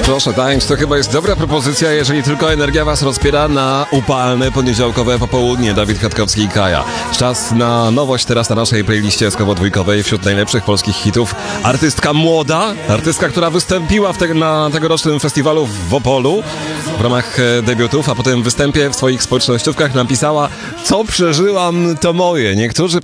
Proszę tańcz, to chyba jest dobra propozycja, jeżeli tylko energia was rozpiera na upalne poniedziałkowe popołudnie. Dawid Kwiatkowski i Kaja. Czas na nowość teraz na naszej playliście skowo-dwójkowej wśród najlepszych polskich hitów. Artystka młoda, artystka, która wystąpiła na tegorocznym festiwalu w Opolu w ramach debiutów, a po tym występie w swoich społecznościówkach napisała: co przeżyłam, to moje. Niektórzy